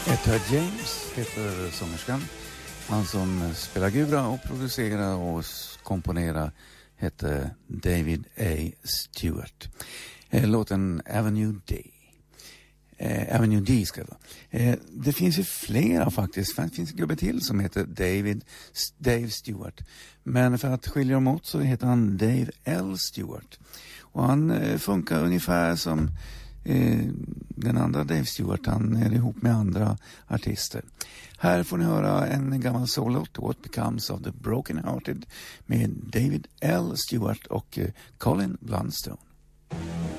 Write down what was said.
Etta James heter sångerskan. Han som spelar gura och producerar och komponerar heter David A. Stewart. Låten Avenue D. Avenue D ska det vara. Det finns ju flera faktiskt. Det finns en gubbe till som heter Dave Stewart. Men för att skilja dem åt så heter han Dave L. Stewart. Och han funkar ungefär som den andra Dave Stewart. Han är ihop med andra artister. Här får ni höra en gammal soul-låt, What Becomes of the Broken Hearted, med David L. Stewart och Colin Blunstone.